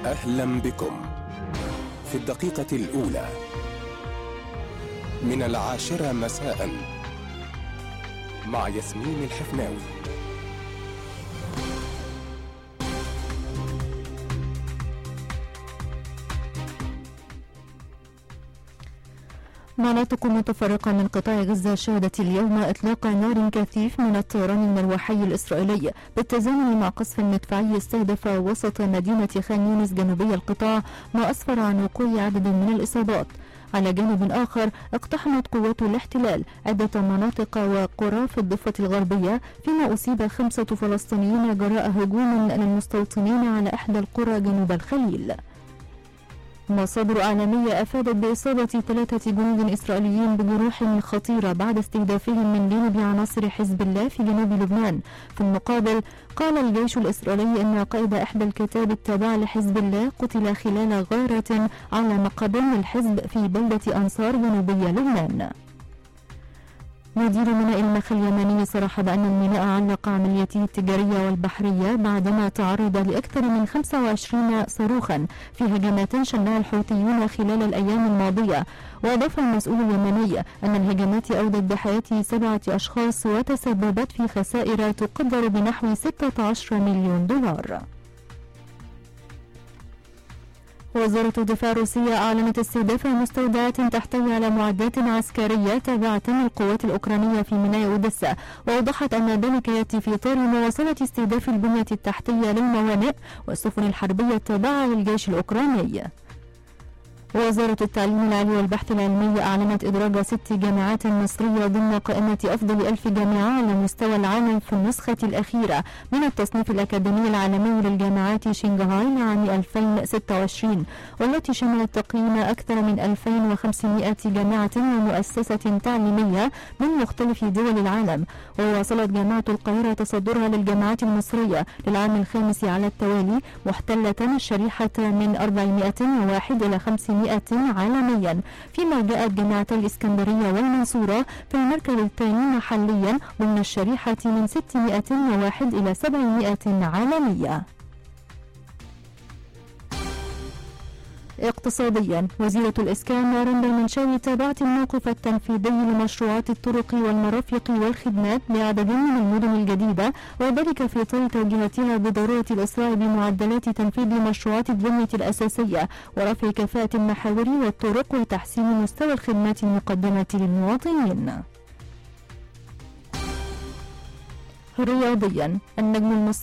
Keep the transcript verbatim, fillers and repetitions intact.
أهلا بكم في الدقيقة الأولى من العاشرة مساء مع ياسمين الحفناوي. مناطق متفرقة من قطاع غزة شهدت اليوم إطلاق نار كثيف من الطيران من الوحي الإسرائيلي بالتزامن مع قصف مدفعي استهدف وسط مدينة خان يونس جنوبي القطاع، ما أسفر عن وقوع عدد من الإصابات. على جانب آخر، اقتحمت قوات الاحتلال عدة مناطق وقرى في الضفة الغربية، فيما أصيب خمسة فلسطينيين جراء هجوم للمستوطنين على إحدى القرى جنوب الخليل. مصادر إعلامية أفادت بإصابة ثلاثة جنود إسرائيليين بجروح خطيرة بعد استهدافهم من جانب عناصر حزب الله في جنوب لبنان. في المقابل، قال الجيش الإسرائيلي أن قائد إحدى الكتائب التابعة لحزب الله قتل خلال غارة على مقابر الحزب في بلدة أنصار جنوبية لبنان. مدير ميناء المخا اليمني صرح بأن الميناء علق عملياته التجارية والبحرية بعدما تعرض لأكثر من خمسة وعشرين صاروخا في هجمات شنها الحوثيون خلال الأيام الماضية. وأضاف المسؤول اليمني أن الهجمات أودت بحياة سبعة أشخاص وتسببت في خسائر تقدر بنحو ستة عشر مليون دولار. وزارة الدفاع الروسية أعلنت استهداف مستودعات تحتوي على معدات عسكرية تابعة للقوات الأوكرانية في ميناء أوديسا، وأوضحت أن ذلك يأتي في إطار مواصلة استهداف البنية التحتية للموانئ والسفن الحربية التابعة للجيش الأوكراني. وزارة التعليم العالي والبحث العلمي أعلنت إدراج ست جامعات مصرية ضمن قائمة أفضل ألف جامعة على مستوى العالم في النسخة الأخيرة من التصنيف الأكاديمي العالمي للجامعات شنغهاي لعام ألفين وستة وعشرين، والتي شملت تقييم أكثر من ألفين وخمسمائة جامعة ومؤسسة تعليمية من مختلف دول العالم. وواصلت جامعة القاهرة تصدرها للجامعات المصرية للعام الخامس على التوالي، محتلة الشريحة من أربعمائة وواحد إلى خمسمائة عالميا، فيما جاءت جامعتي الإسكندرية والمنصورة في المركز الثاني محليا ضمن الشريحة من ستمائة وواحد إلى سبعمائة عالمية. اقتصاديا، وزيرة الإسكان رندا المنشاوي تابعت الموقف التنفيذي لمشروعات الطرق والمرافق والخدمات بعدد من المدن الجديدة، وذلك في إطار توجيهاتها بضرورة الإسراع بمعدلات تنفيذ مشروعات البنية الأساسية ورفع كفاءة المحاور والطرق وتحسين مستوى الخدمات المقدمة للمواطنين. رياضيا، النجم المصري